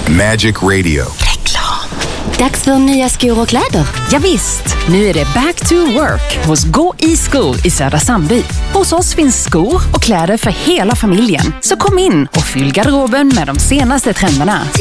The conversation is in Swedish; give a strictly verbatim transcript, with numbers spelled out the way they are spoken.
Magic Radio. Dags för nya skor och kläder. Ja, visst, nu är det back to work hos Gå i skor i Södra Sandby. Hos oss finns skor och kläder för hela familjen. Så kom in och fyll garderoben med de senaste trenderna.